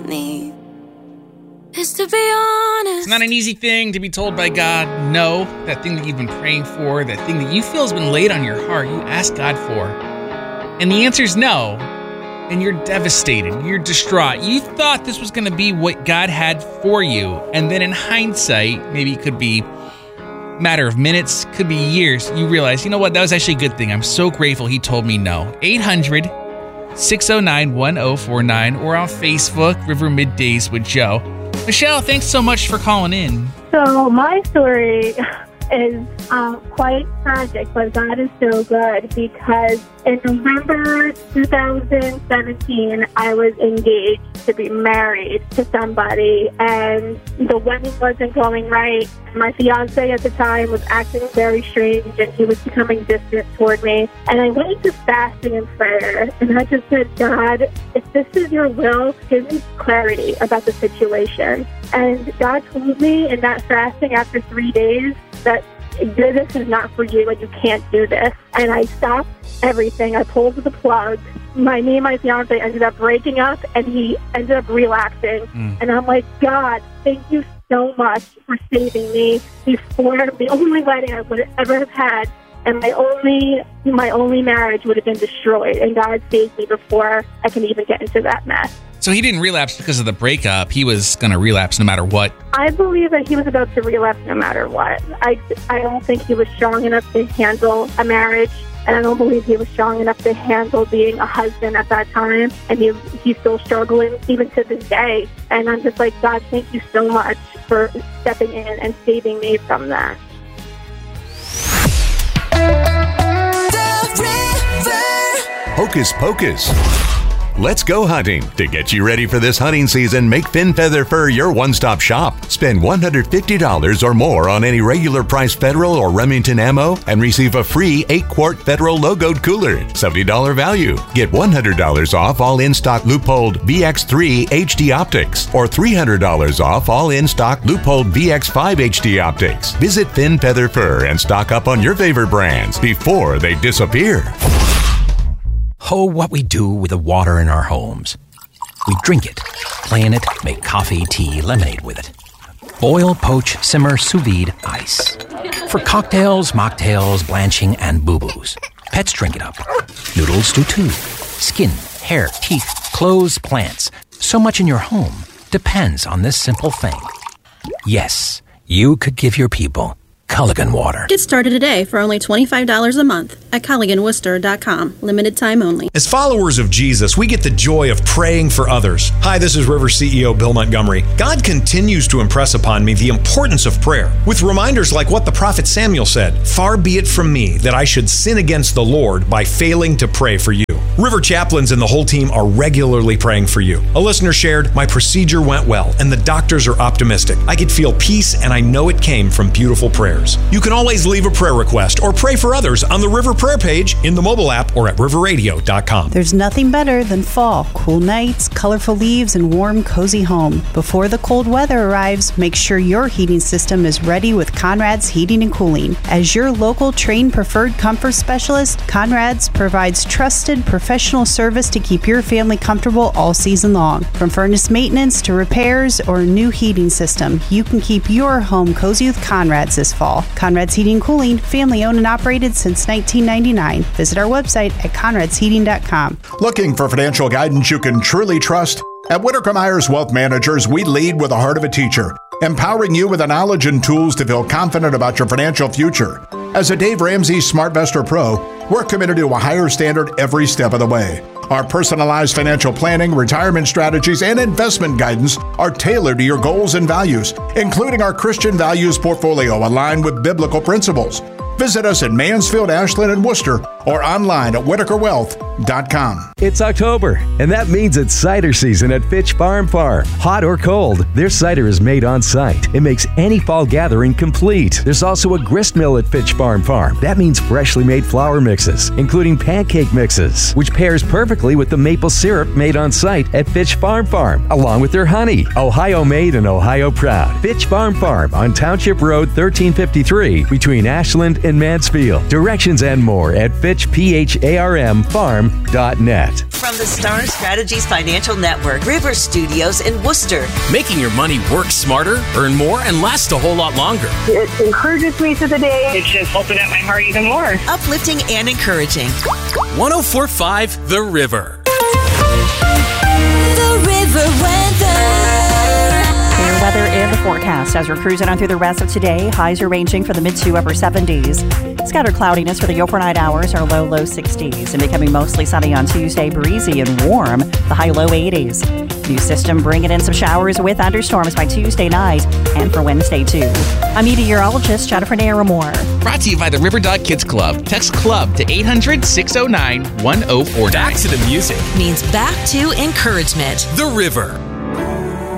need is to be honest. It's not an easy thing to be told by God, no, that thing that you've been praying for, that thing that you feel has been laid on your heart, you ask God for. And the answer is no. And you're devastated. You're distraught. You thought this was going to be what God had for you. And then in hindsight, maybe it could be a matter of minutes, could be years. You realize, you know what? That was actually a good thing. I'm so grateful he told me no. 800-609-1049 or on Facebook, River Middays with Joe. Michelle, thanks so much for calling in. So my story is quite tragic, but God is so good because in November 2017, I was engaged to be married to somebody, and the wedding wasn't going right. My fiance at the time was acting very strange, and he was becoming distant toward me. And I went into fasting and prayer, and I just said, God, if this is your will, give me clarity about the situation. And God told me in that fasting after 3 days that this is not for you and you can't do this. And I stopped everything. I pulled the plug. Me and my fiance ended up breaking up, and he ended up relapsing. And I'm like, God, thank you so much for saving me before the only wedding I would ever have had, and my only marriage would have been destroyed. And God saved me before I can even get into that mess. So he didn't relapse because of the breakup. He was going to relapse no matter what. I believe that he was about to relapse no matter what. I don't think he was strong enough to handle a marriage, and I don't believe he was strong enough to handle being a husband at that time. And he's still struggling even to this day. And I'm just like, God, thank you so much for stepping in and saving me from that. Hocus Pocus. Let's go hunting. To get you ready for this hunting season, make Fin Feather Fur your one-stop shop. Spend $150 or more on any regular price Federal or Remington ammo and receive a free 8-quart Federal logoed cooler. $70 value. Get $100 off all in-stock Leupold VX3 HD optics or $300 off all in-stock Leupold VX5 HD optics. Visit Fin Feather Fur and stock up on your favorite brands before they disappear. Oh, what we do with the water in our homes. We drink it, play in it, make coffee, tea, lemonade with it. Boil, poach, simmer, sous vide, ice. For cocktails, mocktails, blanching, and boo-boos. Pets drink it up. Noodles do too. Skin, hair, teeth, clothes, plants. So much in your home depends on this simple thing. Yes, you could give your people Culligan water. Get started today for only $25 a month at CulliganWorcester.com. Limited time only. As followers of Jesus, we get the joy of praying for others. Hi, this is River CEO Bill Montgomery. God continues to impress upon me the importance of prayer with reminders like what the prophet Samuel said, "Far be it from me that I should sin against the Lord by failing to pray for you." River chaplains and the whole team are regularly praying for you. A listener shared, "My procedure went well and the doctors are optimistic. I could feel peace and I know it came from beautiful prayers." You can always leave a prayer request or pray for others on the River Prayer page in the mobile app or at riverradio.com. There's nothing better than fall. Cool nights, colorful leaves, and warm, cozy home. Before the cold weather arrives, make sure your heating system is ready with Conrad's Heating and Cooling. As your local trained preferred comfort specialist, Conrad's provides trusted professional service to keep your family comfortable all season long. From furnace maintenance to repairs or a new heating system, you can keep your home cozy with Conrad's this fall. Conrad's Heating and Cooling, family owned and operated since 1999. Visit our website at conradsheating.com. Looking for financial guidance you can truly trust? At Whitaker Myers Wealth Managers, we lead with the heart of a teacher, empowering you with the knowledge and tools to feel confident about your financial future. As a Dave Ramsey SmartVestor Pro, we're committed to a higher standard every step of the way. Our personalized financial planning, retirement strategies, and investment guidance are tailored to your goals and values, including our Christian values portfolio aligned with biblical principles. Visit us in Mansfield, Ashland, and Worcester, or online at WhitakerWealth.com. It's October, and that means it's cider season at Fitch Farm Farm. Hot or cold, their cider is made on site. It makes any fall gathering complete. There's also a grist mill at Fitch Farm Farm. That means freshly made flour mixes, including pancake mixes, which pairs perfectly with the maple syrup made on site at Fitch Farm Farm, along with their honey. Ohio made and Ohio proud. Fitch Farm Farm on Township Road 1353 between Ashland and Mansfield. Directions and more at FitchPharm.net. From the Star Strategies Financial Network, River Studios in Worcester. Making your money work smarter, earn more, and last a whole lot longer. It encourages me through the day. It's just opened up my heart even more. Uplifting and encouraging. 104.5 The River. The River Weather. Clear weather in the forecast as we're cruising on through the rest of today. Highs are ranging from the mid to upper 70s. Scattered cloudiness for the overnight hours, our low 60s. And becoming mostly sunny on Tuesday, breezy and warm, the high low 80s. New system bringing in some showers with thunderstorms by Tuesday night and for Wednesday too. I'm meteorologist Jennifer Naramore. Brought to you by the River Dog Kids Club. Text CLUB to 800-609-1049. Back to the music. Means back to encouragement. The River.